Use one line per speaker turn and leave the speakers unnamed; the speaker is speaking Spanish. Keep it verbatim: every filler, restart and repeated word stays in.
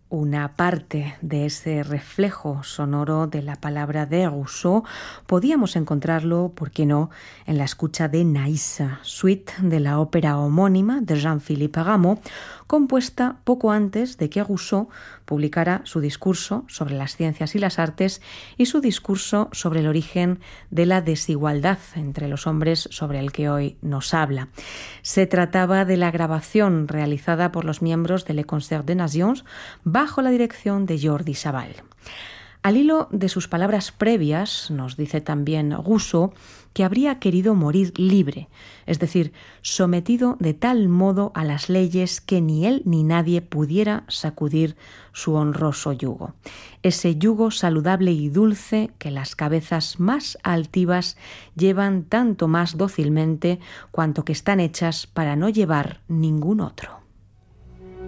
una parte de ese reflejo sonoro de la palabra de Rousseau podíamos encontrarlo, ¿por qué no?, en la escucha de Naïs, suite de la ópera homónima de Jean-Philippe Rameau, compuesta poco antes de que Rousseau publicara su discurso sobre las ciencias y las artes y su discurso sobre el origen de la desigualdad entre los hombres sobre el que hoy nos habla. Se trataba de la grabación realizada por los miembros del Le Concert des Nations bajo la dirección de Jordi Savall. Al hilo de sus palabras previas, nos dice también Rousseau que habría querido morir libre, es decir, sometido de tal modo a las leyes que ni él ni nadie pudiera sacudir su honroso yugo. Ese yugo saludable y dulce que las cabezas más altivas llevan tanto más dócilmente cuanto que están hechas para no llevar ningún otro.